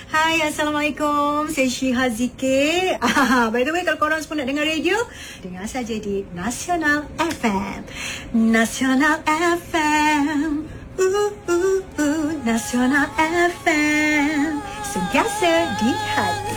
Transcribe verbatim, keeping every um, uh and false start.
Hai, Assalamualaikum. Saya Syiha Zikir. Ah, by the way, kalau korang semua nak dengar radio, dengar saja di Nasional F M. Nasional F M. Uh, uh, uh, Nasional F M. Sentiasa di hati.